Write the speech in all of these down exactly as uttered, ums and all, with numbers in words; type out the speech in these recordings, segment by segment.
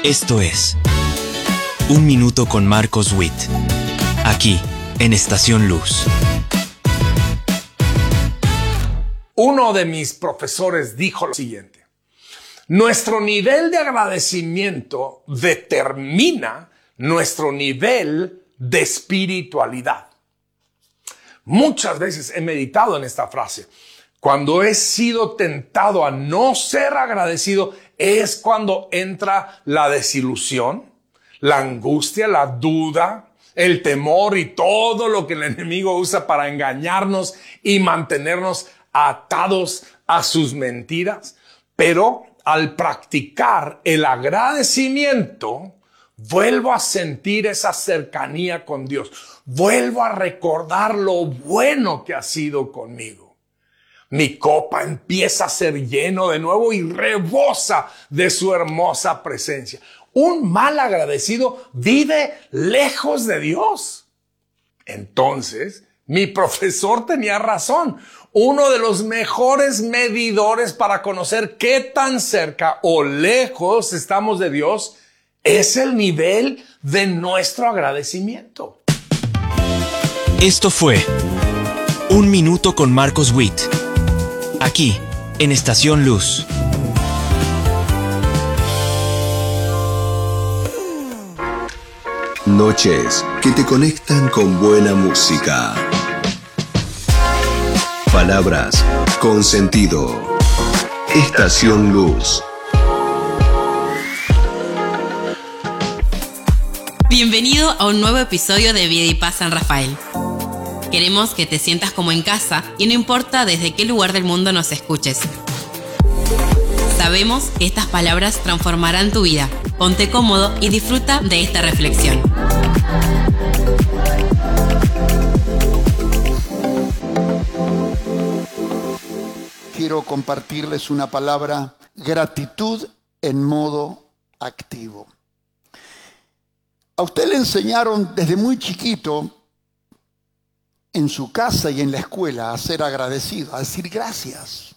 Esto es Un Minuto con Marcos Witt, aquí en Estación Luz. Uno de mis profesores dijo lo siguiente: nuestro nivel de agradecimiento determina nuestro nivel de espiritualidad. Muchas veces he meditado en esta frase. Cuando he sido tentado a no ser agradecido es cuando entra la desilusión, la angustia, la duda, el temor y todo lo que el enemigo usa para engañarnos y mantenernos atados a sus mentiras. Pero al practicar el agradecimiento, vuelvo a sentir esa cercanía con Dios. Vuelvo a recordar lo bueno que ha sido conmigo. Mi copa empieza a ser lleno de nuevo y rebosa de su hermosa presencia. Un mal agradecido vive lejos de Dios. Entonces, mi profesor tenía razón. Uno de los mejores medidores para conocer qué tan cerca o lejos estamos de Dios es el nivel de nuestro agradecimiento. Esto fue Un Minuto con Marcos Witt, aquí en Estación Luz. Noches que te conectan con buena música. Palabras con sentido. Estación Luz. Bienvenido a un nuevo episodio de Vida y Paz San Rafael. Queremos que te sientas como en casa y no importa desde qué lugar del mundo nos escuches. Sabemos que estas palabras transformarán tu vida. Ponte cómodo y disfruta de esta reflexión. Quiero compartirles una palabra: gratitud en modo activo. A usted le enseñaron desde muy chiquito, en su casa y en la escuela, a ser agradecido, a decir gracias.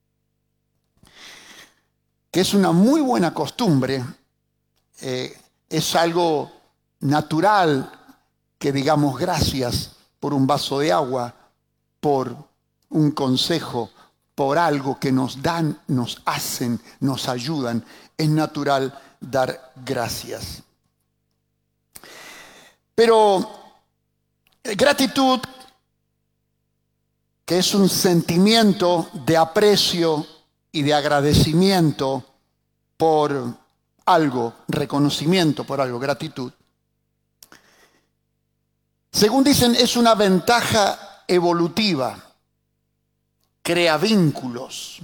Que es una muy buena costumbre, eh, es algo natural que digamos gracias por un vaso de agua, por un consejo, por algo que nos dan, nos hacen, nos ayudan. Es natural dar gracias. Pero gratitud, que es un sentimiento de aprecio y de agradecimiento por algo, reconocimiento por algo, gratitud. Según dicen, es una ventaja evolutiva, crea vínculos.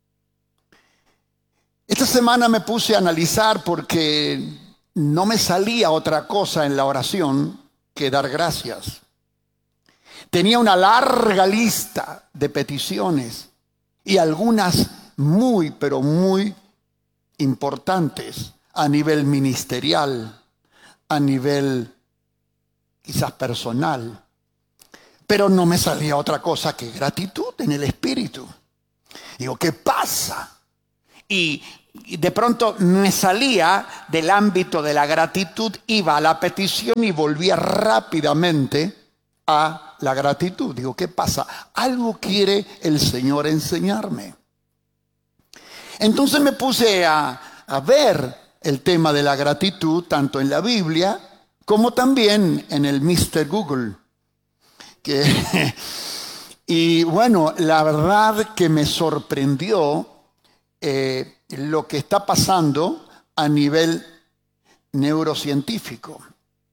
Esta semana me puse a analizar porque no me salía otra cosa en la oración que dar gracias. Tenía una larga lista de peticiones y algunas muy, pero muy importantes a nivel ministerial, a nivel quizás personal. Pero no me salía otra cosa que gratitud en el espíritu. Digo, ¿qué pasa? Y, y de pronto me salía del ámbito de la gratitud, iba a la petición y volvía rápidamente a la gratitud. Digo, ¿qué pasa? Algo quiere el Señor enseñarme. Entonces me puse a, a ver el tema de la gratitud, tanto en la Biblia como también en el mister Google. Que, y bueno, la verdad que me sorprendió eh, lo que está pasando a nivel neurocientífico.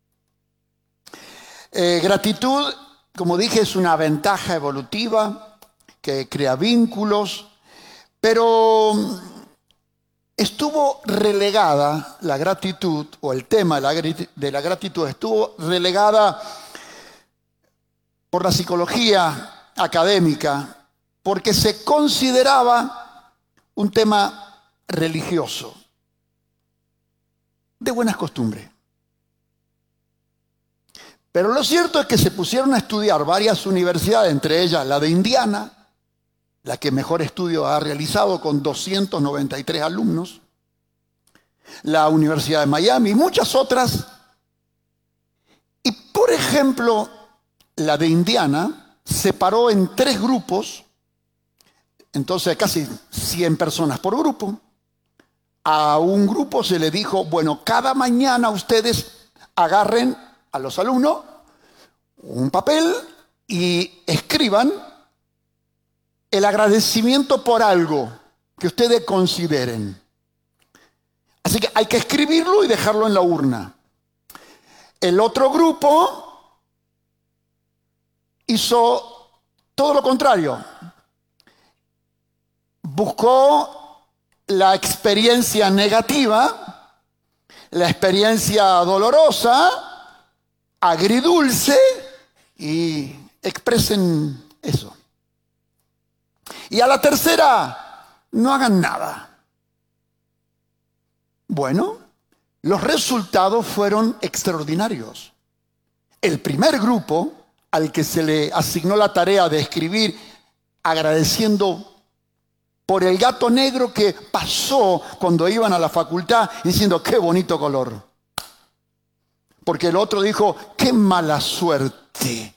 Eh, gratitud, como dije, es una ventaja evolutiva que crea vínculos, pero estuvo relegada la gratitud, o el tema de la, de la gratitud estuvo relegada por la psicología académica, porque se consideraba un tema religioso, de buenas costumbres. Pero lo cierto es que se pusieron a estudiar varias universidades, entre ellas la de Indiana, la que mejor estudio ha realizado con doscientos noventa y tres alumnos, la Universidad de Miami y muchas otras. Y por ejemplo, la de Indiana separó en tres grupos, entonces casi cien personas por grupo. A un grupo se le dijo, bueno, cada mañana ustedes agarren a los alumnos un papel y escriban el agradecimiento por algo que ustedes consideren. Así que hay que escribirlo y dejarlo en la urna. El otro grupo hizo todo lo contrario. Buscó la experiencia negativa, la experiencia dolorosa, agridulce, y expresen eso. Y a la tercera, no hagan nada. Bueno, los resultados fueron extraordinarios. El primer grupo, al que se le asignó la tarea de escribir agradeciendo por el gato negro que pasó cuando iban a la facultad, diciendo, qué bonito color. Porque el otro dijo, qué mala suerte.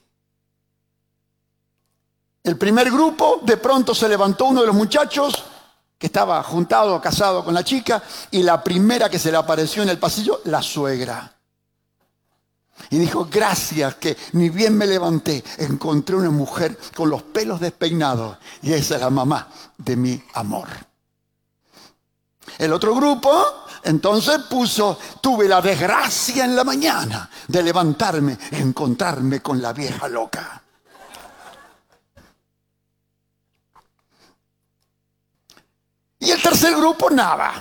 El primer grupo, de pronto se levantó uno de los muchachos que estaba juntado, casado con la chica, y la primera que se le apareció en el pasillo, la suegra. Y dijo, gracias que ni bien me levanté, encontré una mujer con los pelos despeinados, y esa es la mamá de mi amor. El otro grupo entonces puso, tuve la desgracia en la mañana de levantarme y encontrarme con la vieja loca. Y el tercer grupo, nada.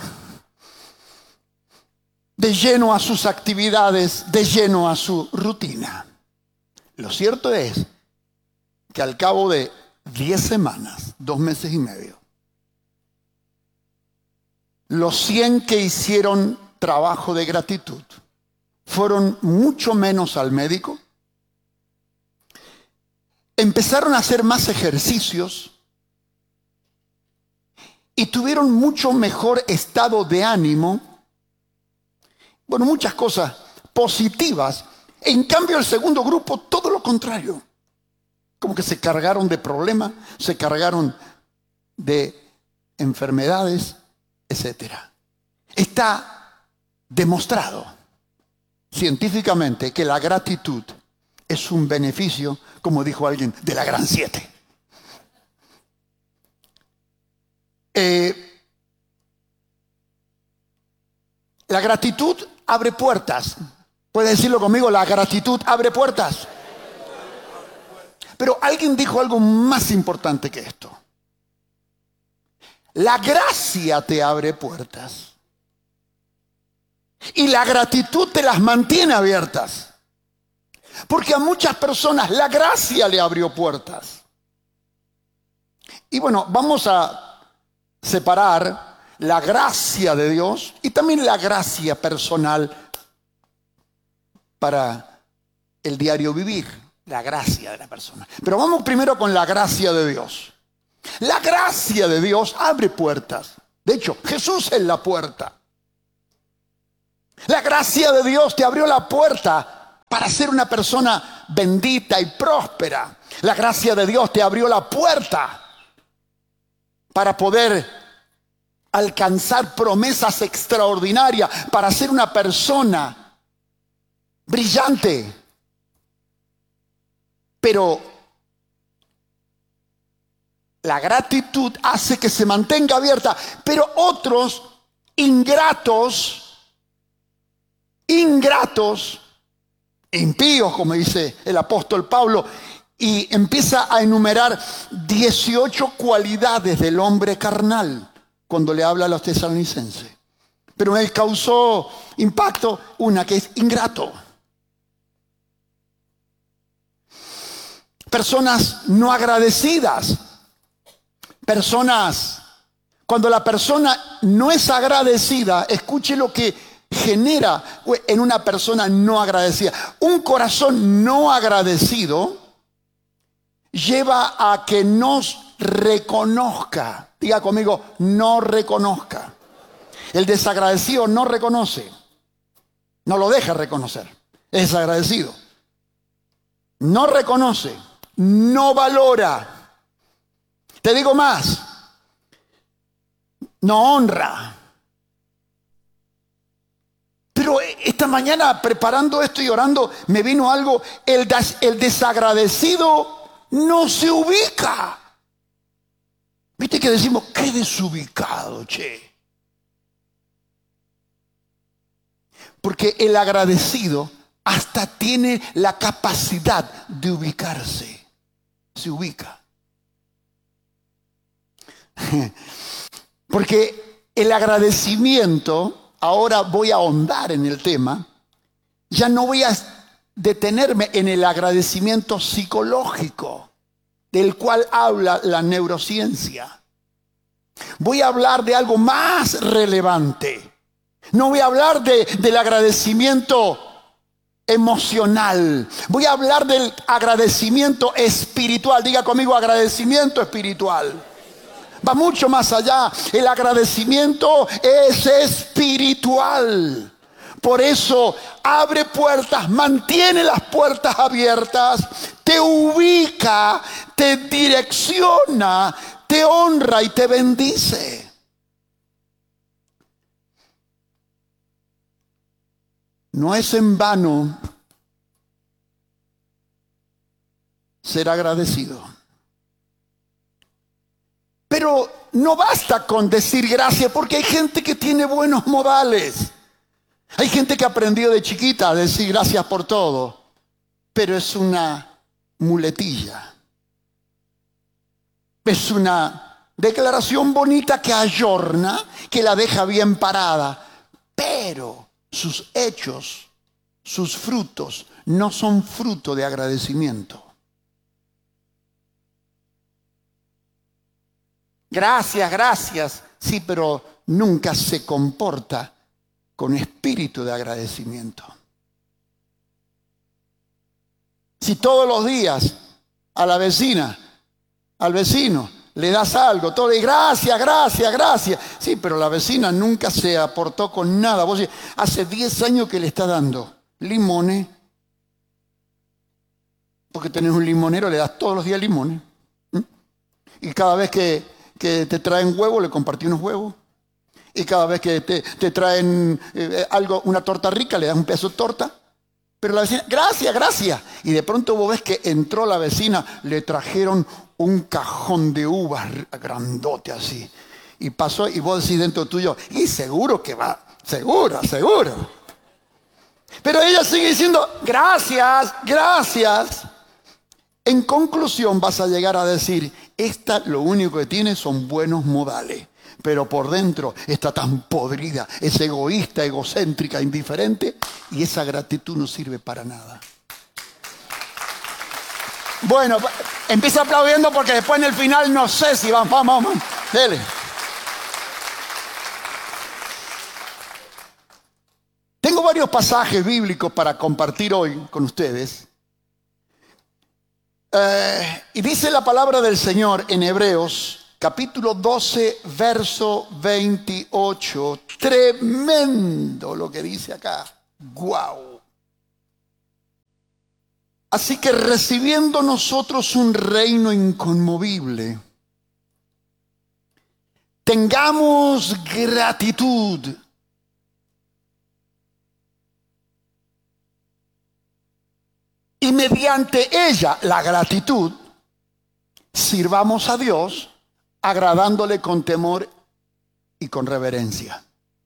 De lleno a sus actividades, de lleno a su rutina. Lo cierto es que al cabo de diez semanas, dos meses y medio, los cien que hicieron trabajo de gratitud fueron mucho menos al médico, empezaron a hacer más ejercicios y tuvieron mucho mejor estado de ánimo. Bueno, muchas cosas positivas. En cambio, el segundo grupo, todo lo contrario. Como que se cargaron de problemas, se cargaron de enfermedades, etcétera. Está demostrado científicamente que la gratitud es un beneficio, como dijo alguien, de la gran siete. Eh, la gratitud abre puertas. ¿Puede decirlo conmigo? La gratitud abre puertas. Pero alguien dijo algo más importante que esto. La gracia te abre puertas. Y la gratitud te las mantiene abiertas. Porque a muchas personas la gracia le abrió puertas. Y bueno, vamos a separar la gracia de Dios y también la gracia personal para el diario vivir, la gracia de la persona. Pero vamos primero con la gracia de Dios. La gracia de Dios abre puertas. De hecho, Jesús es la puerta. La gracia de Dios te abrió la puerta para ser una persona bendita y próspera. La gracia de Dios te abrió la puerta para poder alcanzar promesas extraordinarias, para ser una persona brillante. Pero la gratitud hace que se mantenga abierta. Pero otros ingratos, ingratos, impíos, como dice el apóstol Pablo, y empieza a enumerar dieciocho cualidades del hombre carnal cuando le habla a los tesalonicenses. Pero me causó impacto una que es ingrato. Personas no agradecidas. Personas, cuando la persona no es agradecida, escuche lo que genera en una persona no agradecida. Un corazón no agradecido lleva a que nos reconozca. Diga conmigo, no reconozca. El desagradecido no reconoce, no lo deja reconocer, es desagradecido. No reconoce, no valora. Te digo más, no honra. Pero esta mañana preparando esto y orando me vino algo, el, des, el desagradecido no se ubica. ¿Viste que decimos, qué desubicado, che? Porque el agradecido hasta tiene la capacidad de ubicarse. Se ubica. Porque el agradecimiento, ahora voy a ahondar en el tema, ya no voy a detenerme en el agradecimiento psicológico, del cual habla la neurociencia. Voy a hablar de algo más relevante. No voy a hablar de, del agradecimiento emocional. Voy a hablar del agradecimiento espiritual. Diga conmigo, agradecimiento espiritual. Va mucho más allá. El agradecimiento es espiritual. Por eso abre puertas, mantiene las puertas abiertas, te ubica, te direcciona, te honra y te bendice. No es en vano ser agradecido. Pero no basta con decir gracias, porque hay gente que tiene buenos modales. Hay gente que aprendió de chiquita a decir gracias por todo, pero es una muletilla. Es una declaración bonita que ayorna, que la deja bien parada, pero sus hechos, sus frutos, no son fruto de agradecimiento. Gracias, gracias, sí, pero nunca se comporta con espíritu de agradecimiento. Si todos los días a la vecina, al vecino, le das algo, todo le dices, gracias, gracias, gracias. Sí, pero la vecina nunca se aportó con nada. Vos decís, hace diez años que le está dando limones, porque tenés un limonero, le das todos los días limones. ¿Mm? Y cada vez que, que te traen huevo, le compartí unos huevos. Y cada vez que te, te traen eh, algo, una torta rica, le das un pedazo de torta. Pero la vecina, gracias, gracias. Y de pronto vos ves que entró la vecina, le trajeron un cajón de uvas grandote así. Y pasó y vos decís dentro tuyo, y seguro que va, seguro, seguro. Pero ella sigue diciendo, gracias, gracias. En conclusión vas a llegar a decir, esta lo único que tiene son buenos modales. Pero por dentro está tan podrida, es egoísta, egocéntrica, indiferente, y esa gratitud no sirve para nada. Bueno, empieza aplaudiendo porque después en el final no sé si van, vamos, vamos, dele. Tengo varios pasajes bíblicos para compartir hoy con ustedes. Eh, y dice la palabra del Señor en Hebreos, capítulo doce, verso veintiocho. Tremendo lo que dice acá. ¡Guau! Así que recibiendo nosotros un reino inconmovible, tengamos gratitud. Y mediante ella, la gratitud, sirvamos a Dios, agradándole con temor y con reverencia.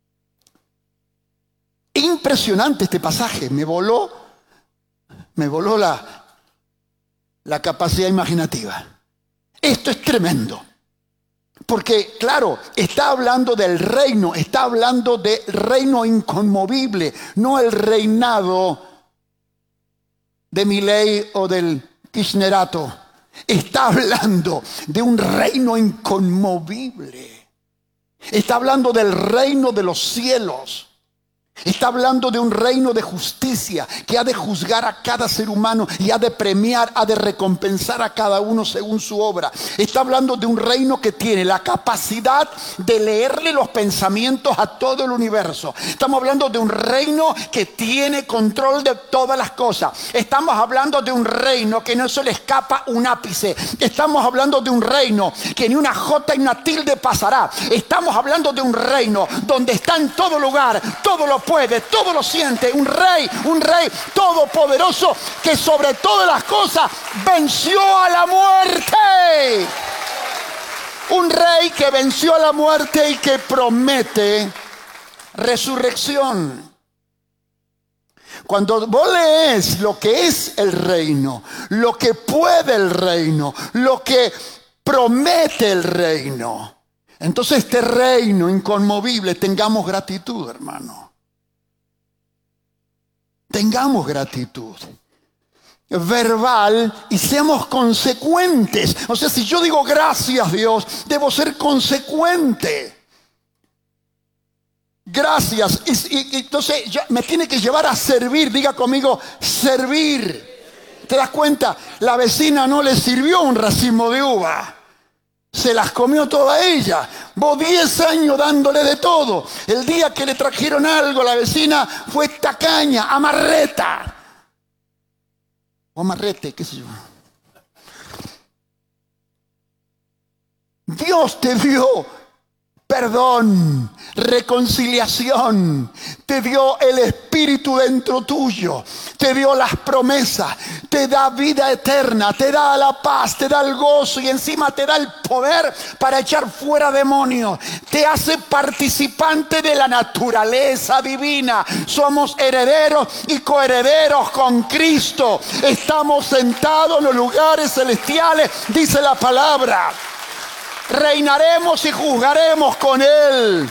Impresionante este pasaje, me voló, me voló la, la capacidad imaginativa. Esto es tremendo, porque claro, está hablando del reino, está hablando del reino inconmovible, no el reinado de Milei o del Kirchnerato. Está hablando de un reino inconmovible. Está hablando del reino de los cielos. Está hablando de un reino de justicia que ha de juzgar a cada ser humano y ha de premiar, ha de recompensar a cada uno según su obra. Está hablando de un reino que tiene la capacidad de leerle los pensamientos a todo el universo. Estamos hablando de un reino que tiene control de todas las cosas. Estamos hablando de un reino que no se le escapa un ápice. Estamos hablando de un reino que ni una jota y una tilde pasará. Estamos hablando de un reino donde está en todo lugar, todo lo puede, todo lo siente, un rey, un rey todopoderoso que sobre todas las cosas venció a la muerte. Un rey que venció a la muerte y que promete resurrección. Cuando vos lees lo que es el reino, lo que puede el reino, lo que promete el reino, entonces este reino inconmovible, tengamos gratitud, hermano. Tengamos gratitud verbal y seamos consecuentes. O sea, si yo digo gracias, Dios, debo ser consecuente. Gracias. Y, y, y entonces yo, me tiene que llevar a servir. Diga conmigo, servir. ¿Te das cuenta? La vecina no le sirvió un racimo de uva. Se las comió toda ella. Vos diez años dándole de todo. El día que le trajeron algo, la vecina fue tacaña, amarreta. O amarrete, qué sé yo. Dios te dio perdón, reconciliación, te dio el Espíritu dentro tuyo, te dio las promesas, te da vida eterna, te da la paz, te da el gozo y encima te da el poder para echar fuera demonios, te hace participante de la naturaleza divina. Somos herederos y coherederos con Cristo, estamos sentados en los lugares celestiales, dice la palabra. Reinaremos y juzgaremos con Él.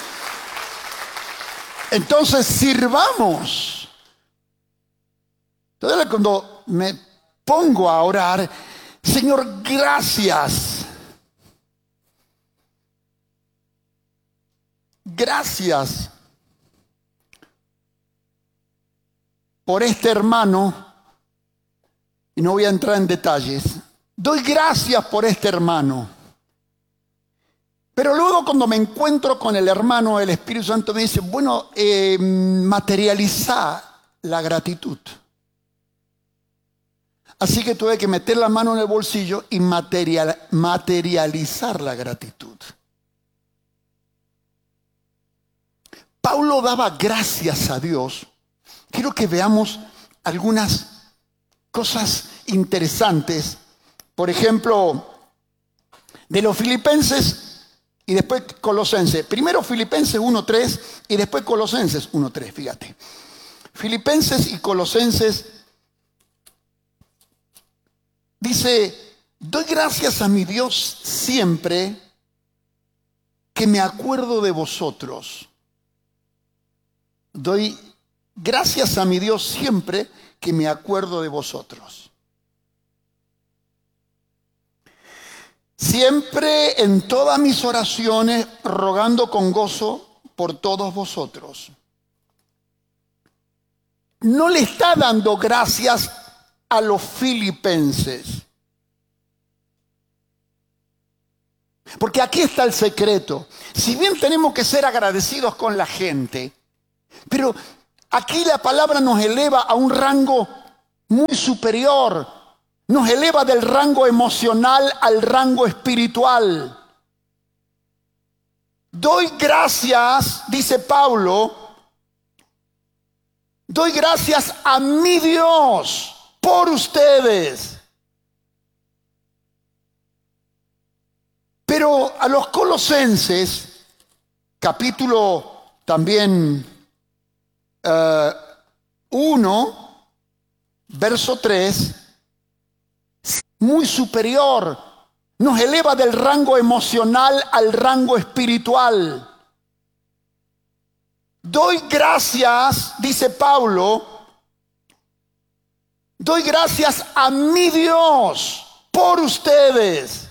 Entonces sirvamos. Entonces cuando me pongo a orar, Señor, gracias. Gracias por este hermano. Y no voy a entrar en detalles. Doy gracias por este hermano. Pero luego cuando me encuentro con el hermano, el Espíritu Santo me dice, bueno, eh, materializa la gratitud. Así que tuve que meter la mano en el bolsillo y material, materializar la gratitud. Pablo daba gracias a Dios. Quiero que veamos algunas cosas interesantes. Por ejemplo, de los Filipenses y después Colosenses. Primero Filipenses uno tres y después Colosenses uno tres, fíjate. Filipenses y Colosenses dice, doy gracias a mi Dios siempre que me acuerdo de vosotros. Doy gracias a mi Dios siempre que me acuerdo de vosotros. Siempre en todas mis oraciones rogando con gozo por todos vosotros. No le está dando gracias a los filipenses. Porque aquí está el secreto. Si bien tenemos que ser agradecidos con la gente, pero aquí la palabra nos eleva a un rango muy superior. Nos eleva del rango emocional al rango espiritual. Doy gracias, dice Pablo, doy gracias a mi Dios por ustedes. Pero a los Colosenses, capítulo también uh, uno, verso tres, muy superior, nos eleva del rango emocional al rango espiritual. Doy gracias, dice Pablo, doy gracias a mi Dios por ustedes.